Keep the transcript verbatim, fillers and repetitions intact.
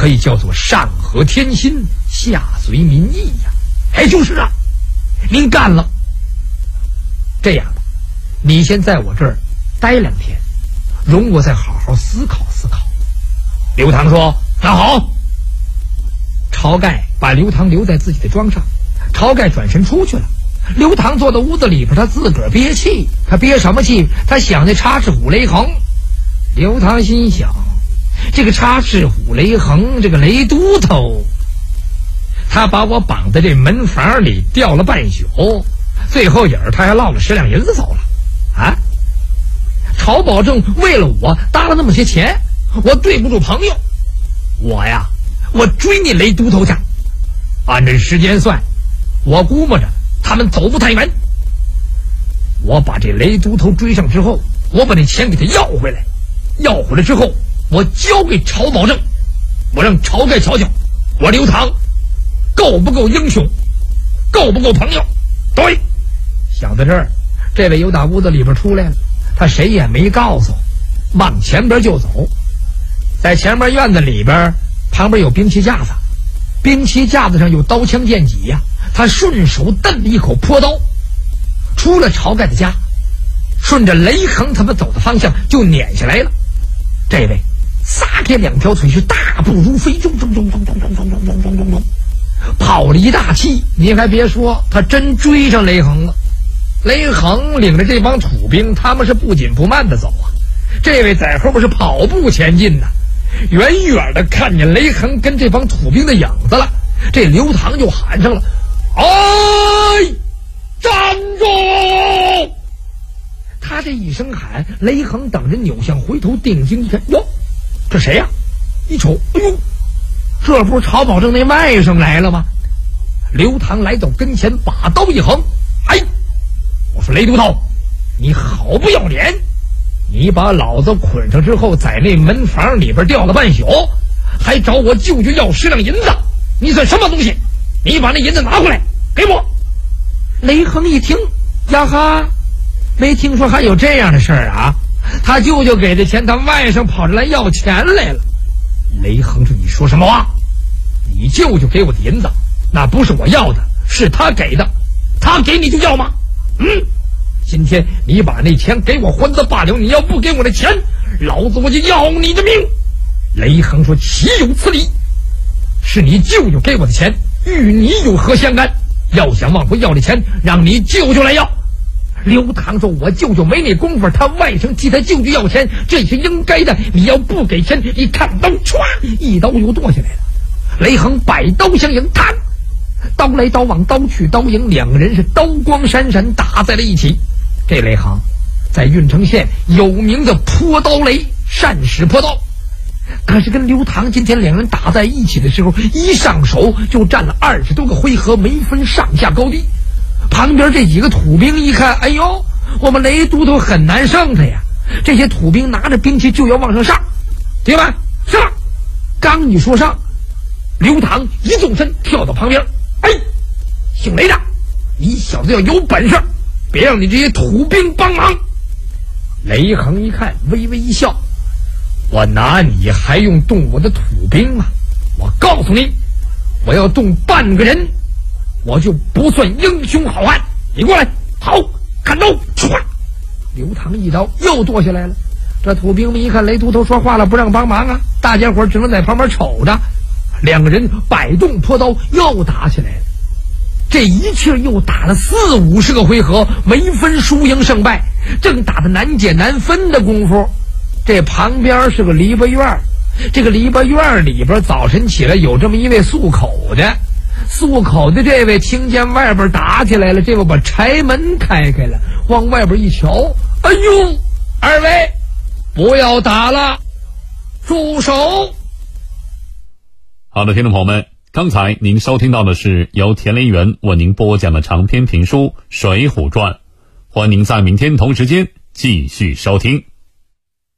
可以叫做上合天心，下随民意呀。哎，就是啊，您干了。这样吧，你先在我这儿待两天，容我再好好思考思考。刘唐说：“那好。”晁盖把刘唐留在自己的庄上，晁盖转身出去了。刘唐坐在屋子里边，他自个儿憋气。他憋什么气？他想那插翅虎雷横。刘唐心想，这个插翅虎雷横，这个雷都头，他把我绑在这门房里吊了半宿，最后影儿他还落了十两银子走了啊！晁保正为了我搭了那么些钱，我对不住朋友，我呀，我追你雷都头去。按这时间算，我估摸着他们走不太远。我把这雷都头追上之后，我把那钱给他要回来，要回来之后，我交给晁保正，我让晁盖瞧瞧，我刘唐够不够英雄，够不够朋友？对。想到这儿，这位又打屋子里边出来了，他谁也没告诉，往前边就走。在前面院子里边，旁边有兵器架子，兵器架子上有刀枪剑戟呀、啊，他顺手蹬了一口泼刀，出了晁盖的家，顺着雷横他们走的方向就撵下来了。这位撒开两条腿是大步如飞，中中中中中中中中中中中，跑了一大气。你还别说，他真追上雷横了。雷横领着这帮土兵，他们是不紧不慢的走啊。这位在后边是跑步前进呢，远远的看见雷横跟这帮土兵的影子了，这刘唐就喊上了：“哎，站住！”他这一声喊，雷横等人扭向回头，定睛一看，哟，这谁呀、啊？一瞅，哎呦，这不是晁保正那外甥来了吗？刘唐来到跟前，把刀一横，哎，我说雷都头，你好不要脸！你把老子捆上之后，在那门房里边吊了半宿，还找我舅舅要十两银子，你算什么东西？你把那银子拿回来给我！雷横一听，呀哈，没听说还有这样的事儿啊！他舅舅给的钱，他外甥跑着来要钱来了。雷横说：“你说什么话？你舅舅给我的银子，那不是我要的，是他给的，他给你就要吗？嗯，今天你把那钱给我还则罢了，你要不给我的钱，老子我就要你的命！”雷横说：“岂有此理！是你舅舅给我的钱，与你有何相干？要想往回要这钱，让你舅舅来要。”刘唐说：“我舅舅没那功夫，他外甥替他舅舅要钱，这是应该的。你要不给钱，你看刀，唰，一刀又剁下来了。”雷横百刀相迎，弹，刀来刀往，刀去刀迎，两个人是刀光闪闪，打在了一起。这雷横在郓城县有名的泼刀雷，善使泼刀。可是跟刘唐今天两人打在一起的时候，一上手就战了二十多个回合，没分上下高低。旁边这几个土兵一看，哎呦，我们雷都头很难胜他呀！这些土兵拿着兵器就要往上上，听吧，上！刚一说上，刘唐一纵身跳到旁边，哎，姓雷的，你小子要有本事，别让你这些土兵帮忙。雷横一看，微微一笑：“我拿你还用动我的土兵吗？我告诉你，我要动半个人，我就不算英雄好汉。你过来，好，看刀！”唰，刘唐一刀又剁下来了。这土兵们一看雷都头说话了，不让帮忙啊，大家伙只能在旁边瞅着。两个人摆动泼刀，又打起来了。这一气又打了四五十个回合，没分输赢胜败。正打得难解难分的功夫，这旁边是个篱笆院，这个篱笆院里边早晨起来有这么一位漱口的，漱口的这位听见外边打起来了，这位把柴门开开了，往外边一瞧，哎呦，二位不要打了，住手！ 好的，听众朋友们，刚才您收听到的是由田连元为您播讲的长篇评书《水浒传》，欢迎您在明天同时间继续收听。